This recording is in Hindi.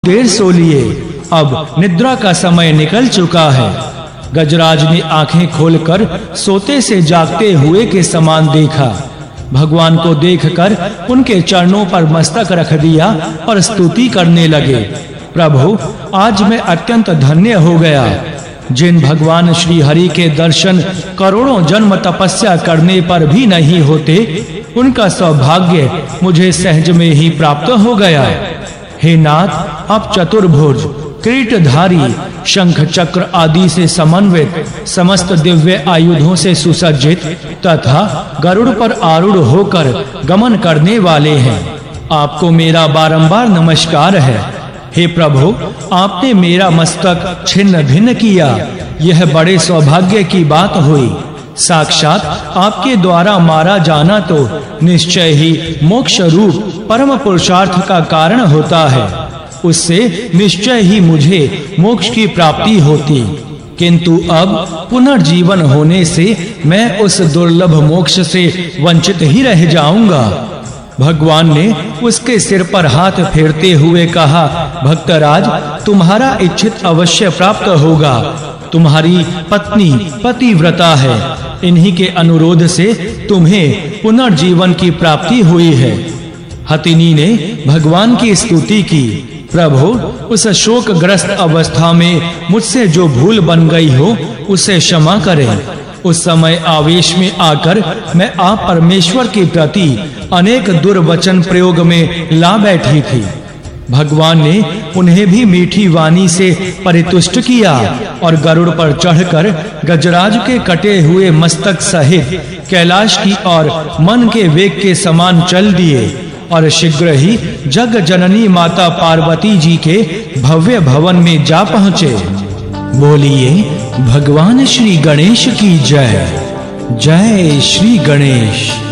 देर सो लिए, अब निद्रा का समय निकल चुका है। गजराज ने आंखें खोलकर सोते से जागते हुए के समान देखा। भगवान को देखकर उनके चरणों पर मस्तक रख दिया और स्तुति करने लगे। प्रभु, आज मैं अत्यंत धन्य हो गया। जिन भगवान श्री हरि के दर्शन करोड़ों जन्म तपस्या करने पर भी नहीं होते, उनका सौभाग्य मुझे सहज में ही प्राप्त हो गया। हे नाथ, आप चतुर्भुज, किरीटधारी, शंख चक्र आदि से समन्वित, समस्त दिव्य आयुधों से सुसज्जित तथा गरुड़ पर आरूढ़ होकर गमन करने वाले हैं। आपको मेरा बारंबार नमस्कार है। हे प्रभु, आपने मेरा मस्तक छिन्न भिन्न किया, यह बड़े सौभाग्य की बात हुई। साक्षात आपके द्वारा मारा जाना तो निश्चय ही मोक्ष रूप परम पुरुषार्थ का कारण होता है। उससे निश्चय ही मुझे मोक्ष की प्राप्ति होती, किंतु अब पुनर्जीवन होने से मैं उस दुर्लभ मोक्ष से वंचित ही रह जाऊंगा। भगवान ने उसके सिर पर हाथ फेरते हुए कहा, भक्तराज, तुम्हारा इच्छित अवश्य प्राप्त होगा। तुम्हारी पत्नी पतिव्रता है, इन्हीं के अनुरोध से तुम्हें पुनर्जीवन की प्राप्ति हुई है। हथिनी ने भगवान की स्तुति की। प्रभु, उस शोकग्रस्त अवस्था में मुझसे जो भूल बन गई हो, उसे क्षमा करें। उस समय आवेश में आकर मैं आप परमेश्वर के प्रति अनेक दुर्वचन प्रयोग में ला बैठी थी। भगवान ने उन्हें भी मीठी वाणी से परितुष्ट किया और गरुड़ पर चढ़कर गजराज के कटे हुए मस्तक सहित कैलाश की ओर मन के वेग के समान चल दिए और शीघ्र ही जग जननी माता पार्वती जी के भव्य भवन में जा पहुँचे। बोलिए भगवान श्री गणेश की जय। जय श्री गणेश।